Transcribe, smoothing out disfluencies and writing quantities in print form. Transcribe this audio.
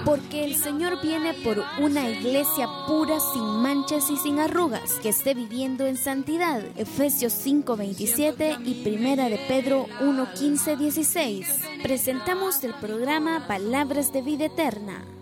Porque el Señor viene por una iglesia pura, sin manchas y sin arrugas, que esté viviendo en santidad. Efesios 5:27 y Primera de Pedro 1:15-16. Presentamos el programa Palabras de Vida Eterna.